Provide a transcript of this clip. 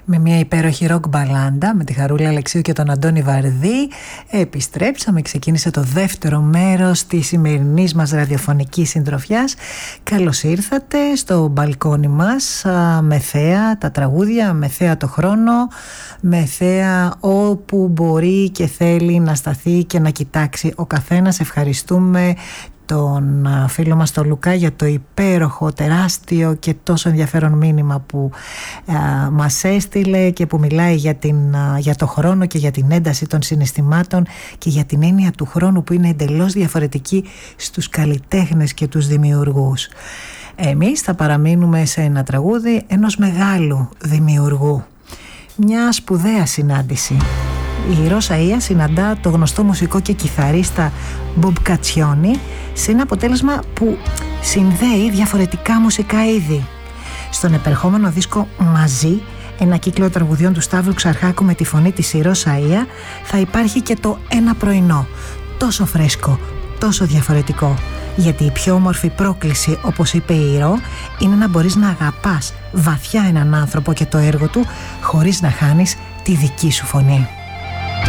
Με μια υπέροχη ροκ μπαλάντα με τη Χαρούλα Αλεξίου και τον Αντώνη Βαρδί επιστρέψαμε, ξεκίνησε το δεύτερο μέρος της σημερινής μας ραδιοφωνικής συντροφιάς. Καλώς ήρθατε στο μπαλκόνι μας, με θέα τα τραγούδια, με θέα το χρόνο, με θέα όπου μπορεί και θέλει να σταθεί και να κοιτάξει ο καθένας. Ευχαριστούμε τον φίλο μας τον Λουκά για το υπέροχο, τεράστιο και τόσο ενδιαφέρον μήνυμα που μας έστειλε και που μιλάει για το χρόνο και για την ένταση των συναισθημάτων και για την έννοια του χρόνου που είναι εντελώς διαφορετική στους καλλιτέχνες και τους δημιουργούς. Εμείς θα παραμείνουμε σε ένα τραγούδι ενός μεγάλου δημιουργού. Μια σπουδαία συνάντηση. Η Ρώσα Ία συναντά το γνωστό μουσικό και κιθαρίστα Μπομπ Κατσιόνι σε ένα αποτέλεσμα που συνδέει διαφορετικά μουσικά είδη. Στον επερχόμενο δίσκο «Μαζί», ένα κύκλο τραγουδιών του Σταύρου Ξαρχάκου με τη φωνή της η Ρώσα Ία, θα υπάρχει και το «Ένα πρωινό», τόσο φρέσκο, τόσο διαφορετικό. Γιατί η πιο όμορφη πρόκληση, όπως είπε η Ρο, είναι να μπορείς να αγαπάς βαθιά έναν άνθρωπο και το έργο του χωρίς να χάνεις τη δική σου φωνή.